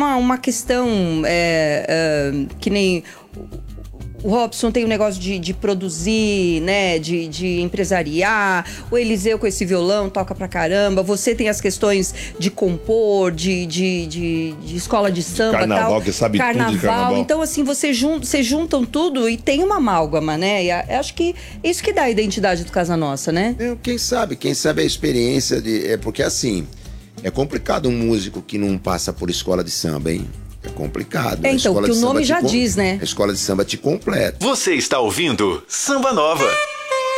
uma questão que nem... O Robson tem um negócio de produzir, né? De empresariar. O Eliseu com esse violão toca pra caramba. Você tem as questões de compor, de escola de samba, carnaval, tal. Que sabe tudo de carnaval. Então, assim, vocês juntam tudo e tem uma amálgama, né? E acho que isso que dá a identidade do Casa Nossa, né? Quem sabe a experiência de... porque assim, é complicado um músico que não passa por escola de samba, hein? É complicado. Então, porque o nome já diz, né? A escola de samba te completa. Você está ouvindo Samba Nova.